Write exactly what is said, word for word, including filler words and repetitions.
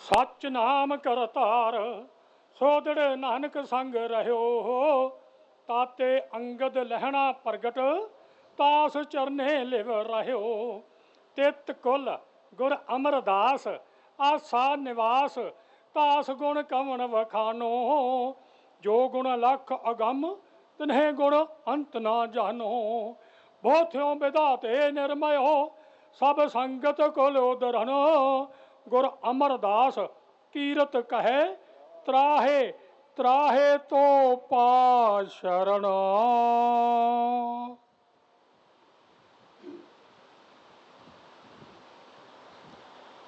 सच नाम करतार सोदड़ नानक संग रहो। ताते अंगद लहना प्रगट तास चरने लिव रहो। तित कुल गुर अमरदास आसा निवास तास गुण कवन वखानो। जो गुण लख अगम तिन्हें गुण अंत ना जानो। बोथ्यों विधाते निर्मयो सब संगत कुल उदरन। गुर अमरदास कीरत कहे त्राहे त्राहे तो पा शरण।